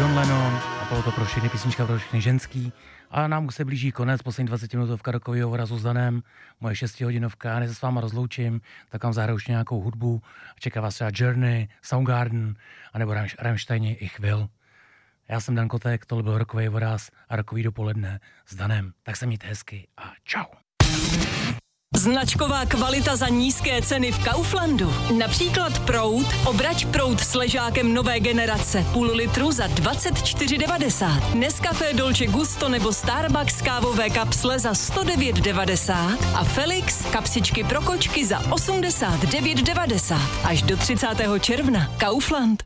John Lennon a bylo to pro všechny písnička, pro všechny ženský. A nám se blíží konec, poslední 20 minutovka rokového hovoru s Danem, moje 6hodinovka, než se s váma rozloučím, tak vám zahraju už nějakou hudbu. Čeká vás třeba Journey, Soundgarden, anebo Rammsteini i Chvil. Já jsem Dan Kotek, tohle byl rokový voraz a rokový dopoledne s Danem. Tak se mějte hezky a čau. Značková kvalita za nízké ceny v Kauflandu. Například proud, obrať proud s ležákem nové generace, půl litru za 24,90. Nescafé Dolce Gusto nebo Starbucks kávové kapsle za 109,90 a Felix kapsičky pro kočky za 89,90. Až do 30. června. Kaufland.